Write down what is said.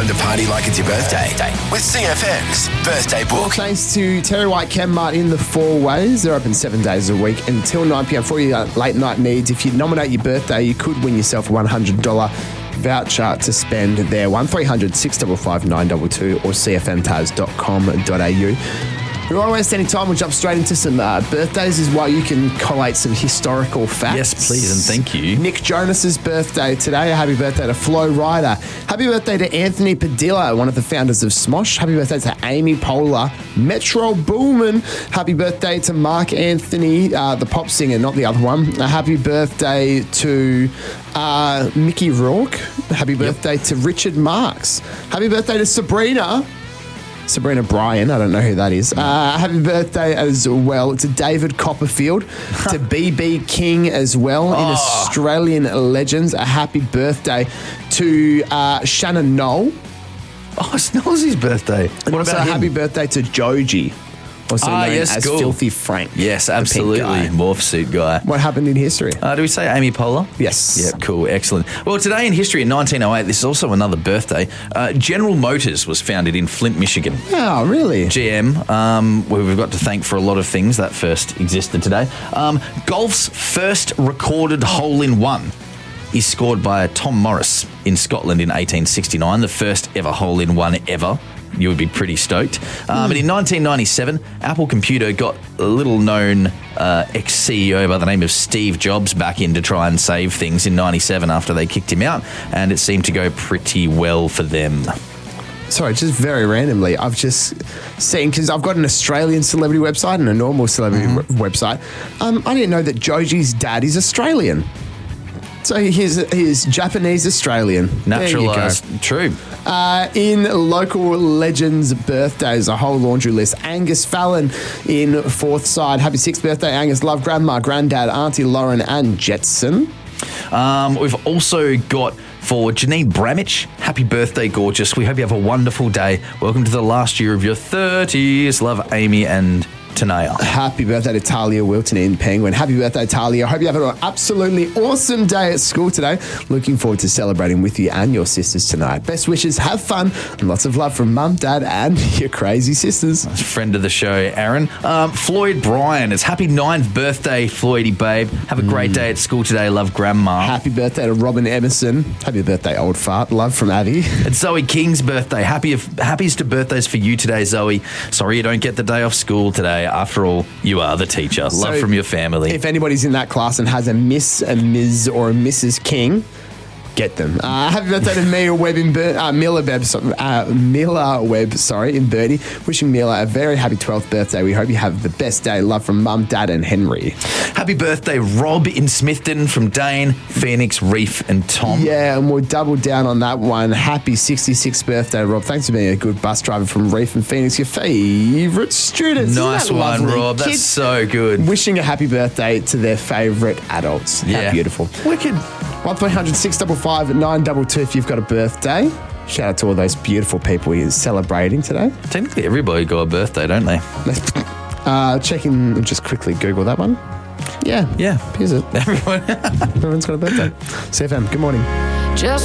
time to party like it's your birthday with CFM's Birthday Book. Thanks to Terry White Chemmart in the Four Ways. They're open 7 days a week until 9 p.m. for your late night needs. If you nominate your birthday, you could win yourself a $100 voucher to spend there. 1300 655 922 or cfmtaz.com.au. We won't waste any time. We'll jump straight into some birthdays as well. You can collate some historical facts. Yes, please, and thank you. Nick Jonas's birthday today. Happy birthday to Flo Rida. Happy birthday to Anthony Padilla, one of the founders of Smosh. Happy birthday to Amy Poehler, Metro Boomin. Happy birthday to Mark Anthony, the pop singer, not the other one. Happy birthday to Mickey Rourke. Happy birthday to Richard Marks. Happy birthday to Sabrina Bryan, I don't know who that is. Happy birthday as well to David Copperfield, to BB King as well, in Australian legends. A happy birthday to Shannon Knoll. Oh, it's Knowles' birthday. What Also, about him? happy birthday to Joji, also known as cool. Filthy Frank. Yes, the pink absolutely. guy. Morph suit guy. What happened in history? Do we say Amy Poehler? Yes. Yeah, cool, excellent. Well, today in history in 1908, this is also another birthday. General Motors was founded in Flint, Michigan. Oh, really? GM, we've got to thank for a lot of things that first existed today. Golf's first recorded hole-in-one is scored by Tom Morris in Scotland in 1869, the first ever hole-in-one ever. You would be pretty stoked. And in 1997, Apple Computer got a little-known ex-CEO by the name of Steve Jobs back in to try and save things in 97 after they kicked him out, and it seemed to go pretty well for them. Sorry, just very randomly, I've just seen, because I've got an Australian celebrity website and a normal celebrity website. I didn't know that Joji's dad is Australian. So he's Japanese-Australian. Naturalised. True. In local legends' birthdays, a whole laundry list. Angus Fallon in Fourth Side. Happy 6th birthday, Angus. Love Grandma, Granddad, Auntie Lauren and Jetson. We've also got for Janine Bramich, happy birthday, gorgeous. We hope you have a wonderful day. Welcome to the last year of your 30s. Love, Amy and Tanea. Happy birthday to Talia Wilton in Penguin. Happy birthday, Talia. I hope you have an absolutely awesome day at school today. Looking forward to celebrating with you and your sisters tonight. Best wishes, have fun, and lots of love from Mum, Dad, and your crazy sisters. Friend of the show, Aaron. Floyd Bryan, it's happy 9th birthday, Floydy babe. Have a great day at school today. Love, Grandma. Happy birthday to Robin Emerson. Happy birthday, old fart. Love from Abby. It's Zoe King's birthday. Happiest of birthdays for you today, Zoe. Sorry you don't get the day off school today. After all, you are the teacher. Love from your family. If anybody's in that class and has a Miss, a Ms, or a Mrs. King, get them. Happy birthday to Mia Webb in Miller Webb, in Birdie. Wishing Mila a very happy 12th birthday. We hope you have the best day. Love from Mum, Dad, and Henry. Happy birthday, Rob in Smithton, from Dane, Phoenix, Reef, and Tom. Yeah, and we'll double down on that one. Happy 66th birthday, Rob. Thanks for being a good bus driver from Reef and Phoenix, your favourite students. Nice one, Rob. That's so good. Wishing a happy birthday to their favourite adults. Yeah. How beautiful. Wicked. 1300 655 922 if you've got a birthday. Shout out to all those beautiful people you're celebrating today. Technically, everybody got a birthday, don't they? Checking, just quickly Google that one. Yeah. Yeah. Here's it. Everyone. Everyone's got a birthday. CFM, good morning. Just